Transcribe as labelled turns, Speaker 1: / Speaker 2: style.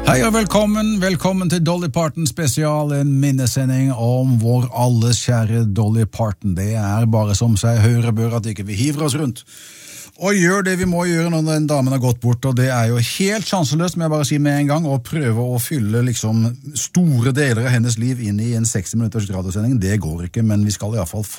Speaker 1: Hei og velkommen til Dolly Parton spesial, en minnesending om vår alles kjære Dolly Parton. Det bare som seg høre bør at ikke vi hiver oss rundt og gjør det vi må gjøre når den damen har gått bort, og det jo helt sjanseløst, må jeg bare si med en gang, å prøve å fylle liksom store deler av hennes liv inn i en 60 minutters radiosending. Det går ikke, men vi skal i hvert fall